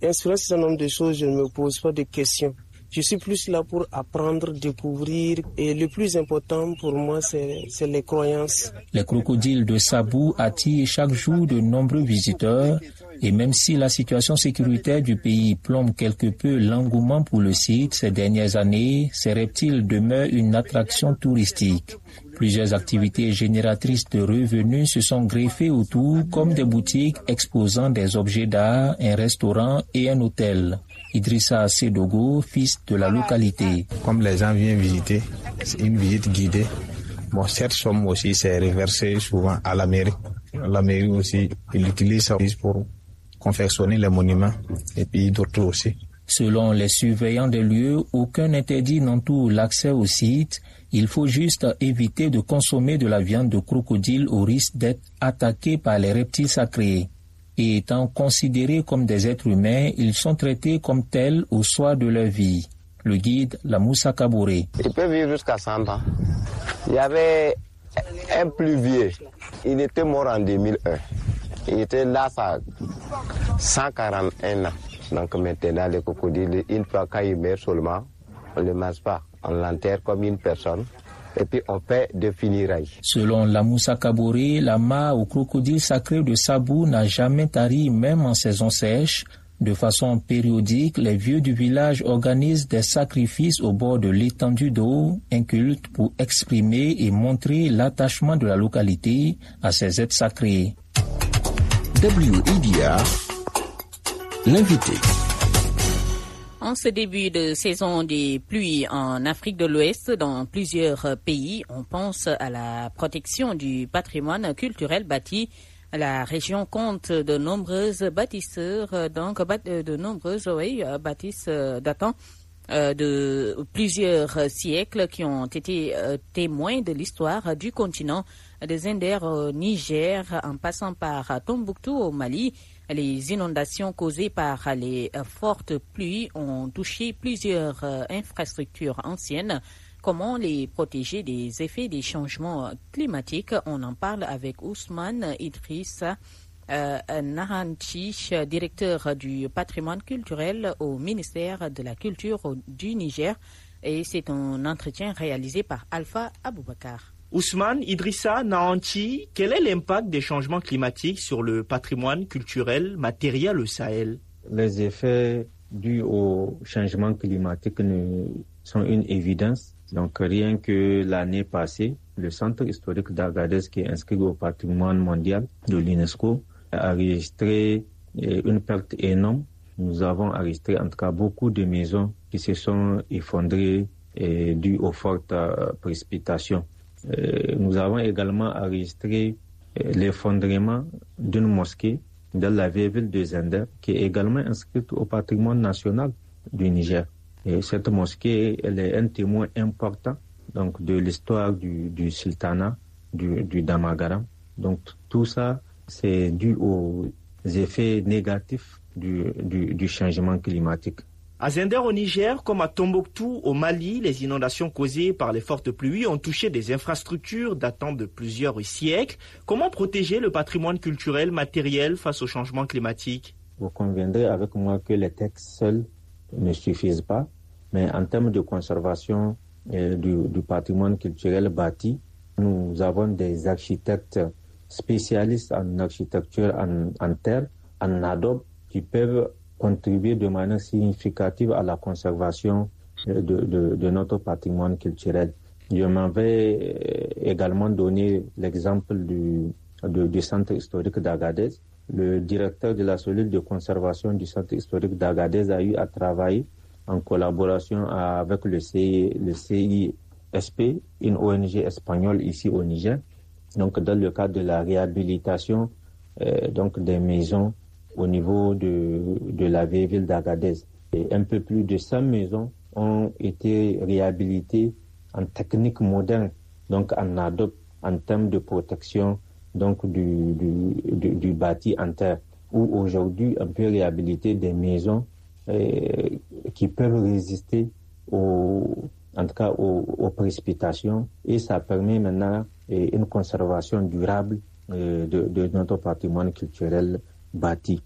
inspirant un certain nombre de choses, je ne me pose pas de questions. Je suis plus là pour apprendre, découvrir et le plus important pour moi, c'est les croyances. Les crocodiles de Sabou attirent chaque jour de nombreux visiteurs et même si la situation sécuritaire du pays plombe quelque peu l'engouement pour le site ces dernières années, ces reptiles demeurent une attraction touristique. Plusieurs activités génératrices de revenus se sont greffées autour, comme des boutiques exposant des objets d'art, un restaurant et un hôtel. Idrissa Sedogo, fils de la localité. Comme les gens viennent visiter, c'est une visite guidée. Bon, cette somme aussi, c'est reversé souvent à la mairie. La mairie aussi, il utilise ça pour confectionner les monuments et puis d'autres aussi. Selon les surveillants des lieux, aucun interdit n'entoure l'accès au site. Il faut juste éviter de consommer de la viande de crocodile au risque d'être attaqué par les reptiles sacrés. Et étant considérés comme des êtres humains, ils sont traités comme tels au soir de leur vie. Le guide, la Moussa Kabouré. Il peut vivre jusqu'à 100 ans. Il y avait un plus vieux. Il était mort en 2001. Il était là, ça 141 ans. Donc maintenant, les crocodiles, une fois qu'il meurt seulement, on ne le mange pas. On l'enterre comme une personne. Et puis on fait des funérailles. Selon la Moussa Kabouré, la mare au crocodile sacré de Sabou n'a jamais tari, même en saison sèche. De façon périodique, les vieux du village organisent des sacrifices au bord de l'étendue d'eau, un culte pour exprimer et montrer l'attachement de la localité à ces êtres sacrés. WIDR, l'invité. En ce début de saison des pluies en Afrique de l'Ouest, dans plusieurs pays, on pense à la protection du patrimoine culturel bâti. La région compte de nombreuses bâtisseurs, bâtisses datant de plusieurs siècles qui ont été témoins de l'histoire du continent, de Zinder au Niger, en passant par Tombouctou au Mali. Les inondations causées par les fortes pluies ont touché plusieurs infrastructures anciennes. Comment les protéger des effets des changements climatiques? On en parle avec Ousmane Idrissa Naranchi, directeur du patrimoine culturel au ministère de la Culture du Niger. Et c'est un entretien réalisé par Alpha Aboubakar. Ousmane Idrissa Naranchi, quel est l'impact des changements climatiques sur le patrimoine culturel matériel au Sahel? Les effets dus au changement climatique sont une évidence. Donc rien que l'année passée, le centre historique d'Agadez, qui est inscrit au patrimoine mondial de l'UNESCO, a enregistré une perte énorme. Nous avons enregistré en tout cas beaucoup de maisons qui se sont effondrées dues aux fortes précipitations. Nous avons également enregistré l'effondrement d'une mosquée dans la vieille ville de Zinder, qui est également inscrite au patrimoine national du Niger. Et cette mosquée, elle est un témoin important donc, de l'histoire du sultanat du Damagaram. Donc tout ça, c'est dû aux effets négatifs du changement climatique. À Zinder au Niger, comme à Tombouctou au Mali, les inondations causées par les fortes pluies ont touché des infrastructures datant de plusieurs siècles. Comment protéger le patrimoine culturel matériel face au changement climatique? Vous conviendrez avec moi que les textes seuls ne suffisent pas, mais en termes de conservation du patrimoine culturel bâti, nous avons des architectes spécialistes en architecture en terre, en adobe, qui peuvent contribuer de manière significative à la conservation de notre patrimoine culturel. Je m'avais également donné l'exemple du centre historique d'Agadez. Le directeur de la cellule de conservation du centre historique d'Agadez a eu à travailler en collaboration avec le CISP, une ONG espagnole ici au Niger, donc dans le cadre de la réhabilitation donc des maisons au niveau de la vieille ville d'Agadez. Et un peu plus de 100 maisons ont été réhabilitées en technique moderne, donc en adobe, en termes de protection donc du bâti en terre, où aujourd'hui on peut réhabiliter des maisons qui peuvent résister aux précipitations, et ça permet maintenant une conservation durable de notre patrimoine culturel bâti.